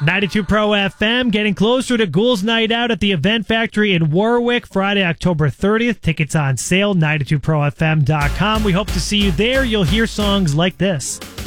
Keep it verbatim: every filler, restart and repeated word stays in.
ninety-two Pro F M, getting closer to Ghouls Night Out at the Event Factory in Warwick, Friday, October thirtieth. Tickets on sale, ninety-two pro f m dot com. We hope to see you there. You'll hear songs like this.